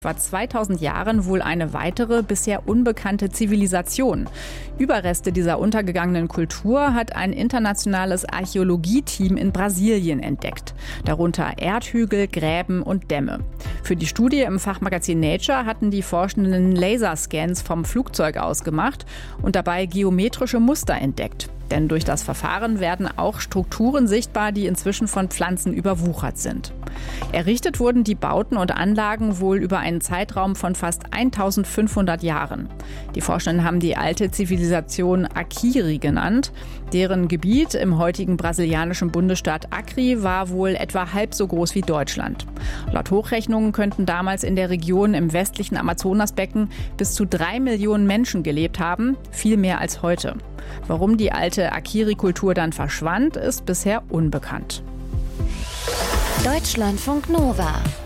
Vor 2000 Jahren wohl eine weitere, bisher unbekannte Zivilisation. Überreste dieser untergegangenen Kultur hat ein internationales Archäologieteam in Brasilien entdeckt. Darunter Erdhügel, Gräben und Dämme. Für die Studie im Fachmagazin Nature hatten die Forschenden Laserscans vom Flugzeug aus gemacht und dabei geometrische Muster entdeckt. Denn durch das Verfahren werden auch Strukturen sichtbar, die inzwischen von Pflanzen überwuchert sind. Errichtet wurden die Bauten und Anlagen wohl über einen Zeitraum von fast 1500 Jahren. Die Forschenden haben die alte Zivilisation Akiri genannt. Deren Gebiet im heutigen brasilianischen Bundesstaat Acre war wohl etwa halb so groß wie Deutschland. Laut Hochrechnungen könnten damals in der Region im westlichen Amazonasbecken bis zu 3 Millionen Menschen gelebt haben, viel mehr als heute. Warum die alte Akiri-Kultur dann verschwand, ist bisher unbekannt. Deutschlandfunk Nova